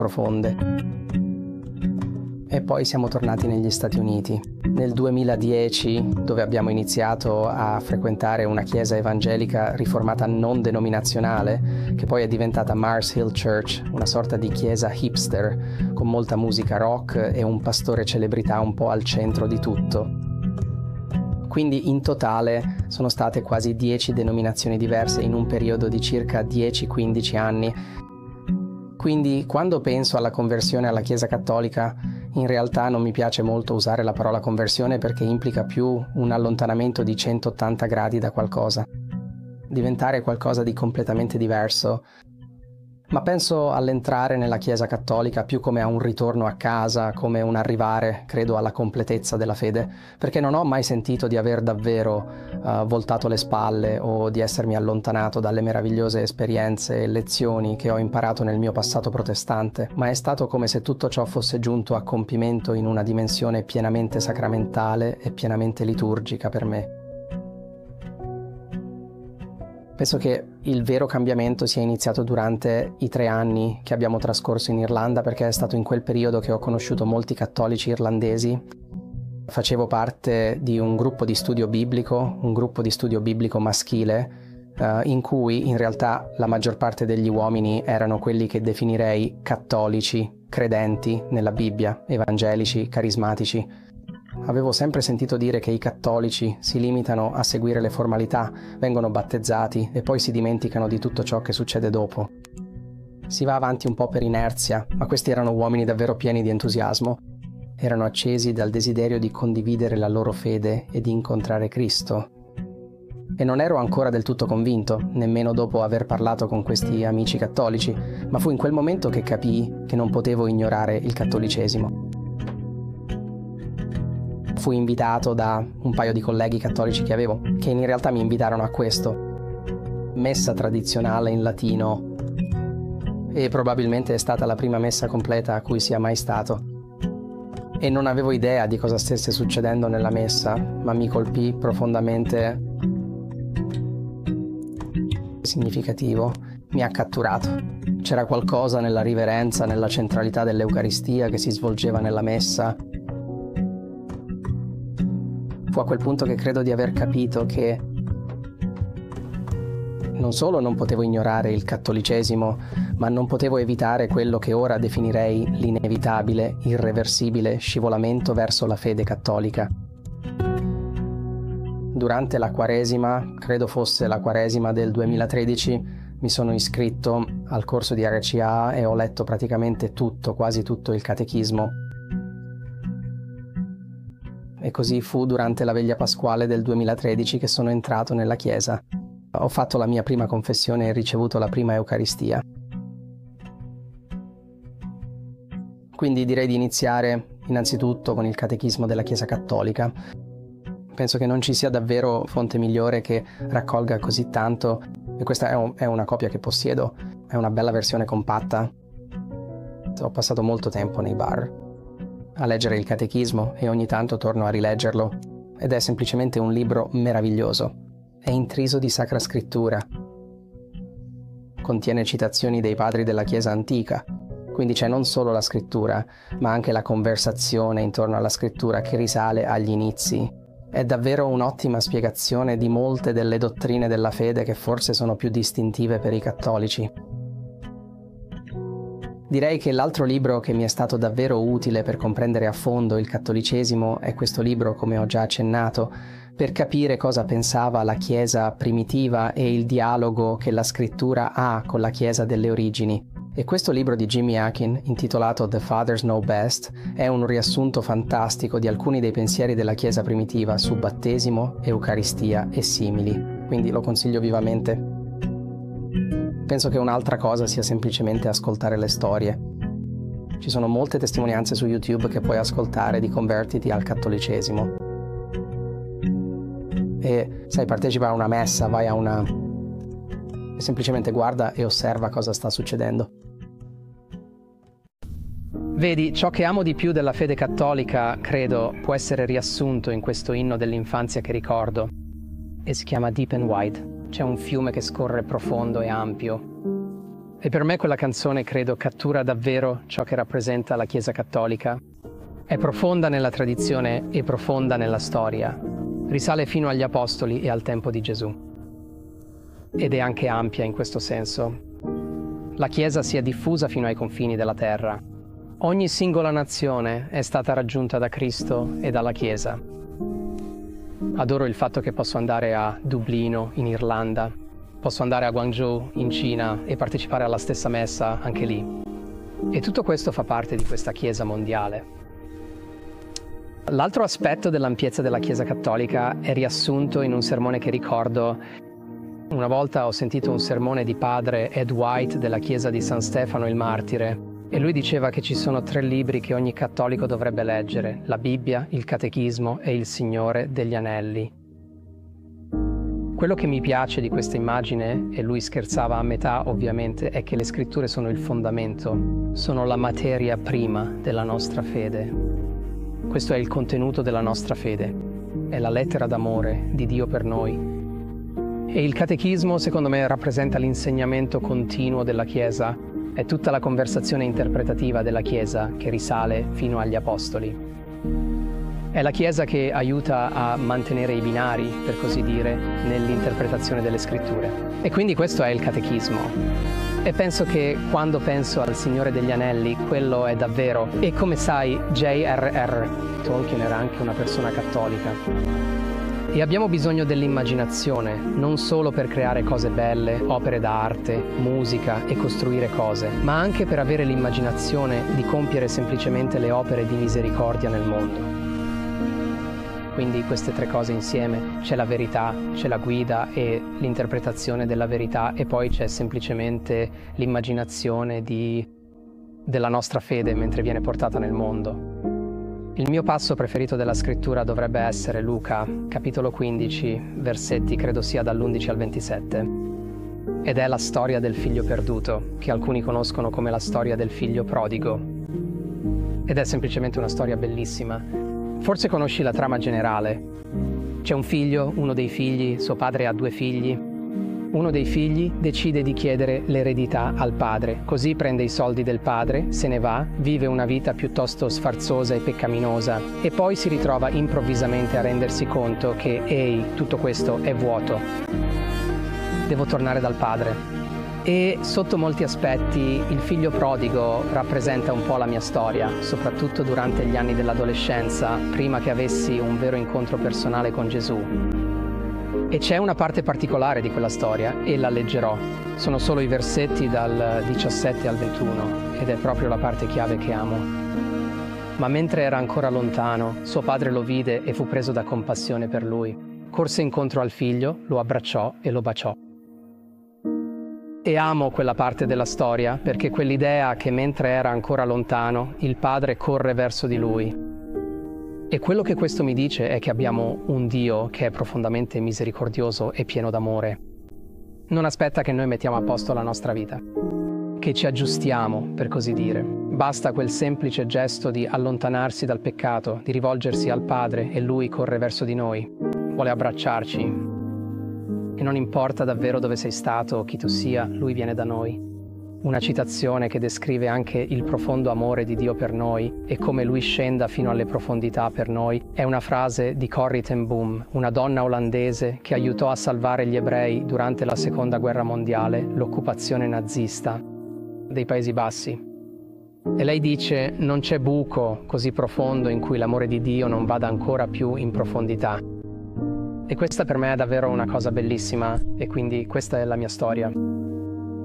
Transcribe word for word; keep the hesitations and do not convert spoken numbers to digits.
profonde. E poi siamo tornati negli Stati Uniti. Nel duemiladieci, dove abbiamo iniziato a frequentare una chiesa evangelica riformata non denominazionale, che poi è diventata Mars Hill Church, una sorta di chiesa hipster, con molta musica rock e un pastore celebrità un po' al centro di tutto. Quindi in totale sono state quasi dieci denominazioni diverse in un periodo di circa dieci quindici anni. Quindi quando penso alla conversione alla Chiesa Cattolica, in realtà non mi piace molto usare la parola conversione perché implica più un allontanamento di centottanta gradi da qualcosa. Diventare qualcosa di completamente diverso. Ma penso all'entrare nella Chiesa Cattolica più come a un ritorno a casa, come un arrivare, credo, alla completezza della fede, perché non ho mai sentito di aver davvero uh, voltato le spalle o di essermi allontanato dalle meravigliose esperienze e lezioni che ho imparato nel mio passato protestante, ma è stato come se tutto ciò fosse giunto a compimento in una dimensione pienamente sacramentale e pienamente liturgica per me. Penso che il vero cambiamento sia iniziato durante i tre anni che abbiamo trascorso in Irlanda, perché è stato in quel periodo che ho conosciuto molti cattolici irlandesi. Facevo parte di un gruppo di studio biblico, un gruppo di studio biblico maschile, eh, in cui in realtà la maggior parte degli uomini erano quelli che definirei cattolici, credenti nella Bibbia, evangelici, carismatici. Avevo sempre sentito dire che i cattolici si limitano a seguire le formalità, vengono battezzati e poi si dimenticano di tutto ciò che succede dopo. Si va avanti un po' per inerzia, ma questi erano uomini davvero pieni di entusiasmo. Erano accesi dal desiderio di condividere la loro fede e di incontrare Cristo. E non ero ancora del tutto convinto, nemmeno dopo aver parlato con questi amici cattolici, ma fu in quel momento che capii che non potevo ignorare il cattolicesimo. Fui invitato da un paio di colleghi cattolici che avevo, che in realtà mi invitarono a questo. Messa tradizionale in latino, e probabilmente è stata la prima messa completa a cui sia mai stato. E non avevo idea di cosa stesse succedendo nella messa, ma mi colpì profondamente significativo, mi ha catturato. C'era qualcosa nella riverenza, nella centralità dell'Eucaristia che si svolgeva nella messa. Fu a quel punto che credo di aver capito che non solo non potevo ignorare il cattolicesimo, ma non potevo evitare quello che ora definirei l'inevitabile, irreversibile scivolamento verso la fede cattolica. Durante la Quaresima, credo fosse la Quaresima del duemilatredici, mi sono iscritto al corso di R C A e ho letto praticamente tutto, quasi tutto il catechismo. E così fu durante la veglia pasquale del duemilatredici che sono entrato nella chiesa. Ho fatto la mia prima confessione e ricevuto la prima Eucaristia. Quindi direi di iniziare innanzitutto con il catechismo della Chiesa Cattolica. Penso che non ci sia davvero fonte migliore che raccolga così tanto, e questa è, un, è una copia che possiedo, è una bella versione compatta. Ho passato molto tempo nei bar a leggere il catechismo e ogni tanto torno a rileggerlo, ed è semplicemente un libro meraviglioso. È intriso di Sacra Scrittura. Contiene citazioni dei padri della Chiesa antica, quindi c'è non solo la scrittura, ma anche la conversazione intorno alla scrittura che risale agli inizi. È davvero un'ottima spiegazione di molte delle dottrine della fede che forse sono più distintive per i cattolici. Direi che l'altro libro che mi è stato davvero utile per comprendere a fondo il cattolicesimo è questo libro, come ho già accennato, per capire cosa pensava la Chiesa primitiva e il dialogo che la scrittura ha con la Chiesa delle origini. E questo libro di Jimmy Akin, intitolato The Fathers Know Best, è un riassunto fantastico di alcuni dei pensieri della Chiesa primitiva su battesimo, Eucaristia e simili, quindi lo consiglio vivamente. Penso che un'altra cosa sia semplicemente ascoltare le storie. Ci sono molte testimonianze su YouTube che puoi ascoltare di convertiti al cattolicesimo. E sai, partecipa a una messa, vai a una... e semplicemente guarda e osserva cosa sta succedendo. Vedi, ciò che amo di più della fede cattolica, credo, può essere riassunto in questo inno dell'infanzia che ricordo. E si chiama Deep and Wide. C'è un fiume che scorre profondo e ampio. E per me quella canzone, credo, cattura davvero ciò che rappresenta la Chiesa cattolica. È profonda nella tradizione e profonda nella storia. Risale fino agli Apostoli e al tempo di Gesù. Ed è anche ampia in questo senso. La Chiesa si è diffusa fino ai confini della terra. Ogni singola nazione è stata raggiunta da Cristo e dalla Chiesa. Adoro il fatto che posso andare a Dublino, in Irlanda, posso andare a Guangzhou, in Cina, e partecipare alla stessa messa anche lì. E tutto questo fa parte di questa Chiesa mondiale. L'altro aspetto dell'ampiezza della Chiesa cattolica è riassunto in un sermone che ricordo. Una volta ho sentito un sermone di padre Ed White della Chiesa di San Stefano il Martire, e lui diceva che ci sono tre libri che ogni cattolico dovrebbe leggere: la Bibbia, il Catechismo e il Signore degli Anelli. Quello che mi piace di questa immagine, e lui scherzava a metà ovviamente, è che le scritture sono il fondamento, sono la materia prima della nostra fede. Questo è il contenuto della nostra fede, è la lettera d'amore di Dio per noi. E il Catechismo, secondo me, rappresenta l'insegnamento continuo della Chiesa, è tutta la conversazione interpretativa della Chiesa che risale fino agli Apostoli. È la Chiesa che aiuta a mantenere i binari, per così dire, nell'interpretazione delle scritture. E quindi questo è il Catechismo. E penso che quando penso al Signore degli Anelli, quello è davvero. E come sai, J R R Tolkien era anche una persona cattolica. E abbiamo bisogno dell'immaginazione, non solo per creare cose belle, opere d'arte, musica e costruire cose, ma anche per avere l'immaginazione di compiere semplicemente le opere di misericordia nel mondo. Quindi queste tre cose insieme, c'è la verità, c'è la guida e l'interpretazione della verità, e poi c'è semplicemente l'immaginazione di, della nostra fede mentre viene portata nel mondo. Il mio passo preferito della scrittura dovrebbe essere Luca, capitolo quindici, versetti credo sia dall'undici al ventisette. Ed è la storia del figlio perduto, che alcuni conoscono come la storia del figlio prodigo. Ed è semplicemente una storia bellissima. Forse conosci la trama generale. C'è un figlio, uno dei figli, suo padre ha due figli. Uno dei figli decide di chiedere l'eredità al padre, così prende i soldi del padre, se ne va, vive una vita piuttosto sfarzosa e peccaminosa e poi si ritrova improvvisamente a rendersi conto che, ehi, tutto questo è vuoto. Devo tornare dal padre. E sotto molti aspetti il figlio prodigo rappresenta un po' la mia storia, soprattutto durante gli anni dell'adolescenza, prima che avessi un vero incontro personale con Gesù. E c'è una parte particolare di quella storia e la leggerò. Sono solo i versetti dal diciassette al ventuno ed è proprio la parte chiave che amo. Ma mentre era ancora lontano, suo padre lo vide e fu preso da compassione per lui. Corse incontro al figlio, lo abbracciò e lo baciò. E amo quella parte della storia perché quell'idea che mentre era ancora lontano, il padre corre verso di lui. E quello che questo mi dice è che abbiamo un Dio che è profondamente misericordioso e pieno d'amore. Non aspetta che noi mettiamo a posto la nostra vita, che ci aggiustiamo, per così dire. Basta quel semplice gesto di allontanarsi dal peccato, di rivolgersi al Padre e Lui corre verso di noi. Vuole abbracciarci. E non importa davvero dove sei stato o chi tu sia, Lui viene da noi. Una citazione che descrive anche il profondo amore di Dio per noi e come Lui scenda fino alle profondità per noi è una frase di Corrie ten Boom, una donna olandese che aiutò a salvare gli ebrei durante la Seconda Guerra Mondiale, l'occupazione nazista dei Paesi Bassi. E lei dice: non c'è buco così profondo in cui l'amore di Dio non vada ancora più in profondità. E questa per me è davvero una cosa bellissima e quindi questa è la mia storia.